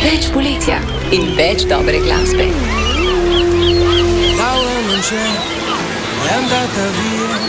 Več poletja in več dobre glasbe. Laura non c'è, è andata via.